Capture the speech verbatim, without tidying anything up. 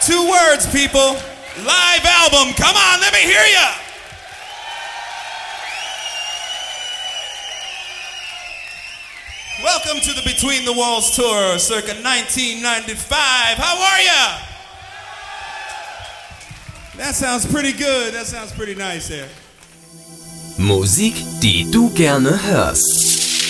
Two words, people. Live album. Come on, let me hear ya. Welcome to the Between the Walls tour, circa nineteen ninety-five. How are ya? That sounds pretty good. That sounds pretty nice there. Musik, die du gerne hörst.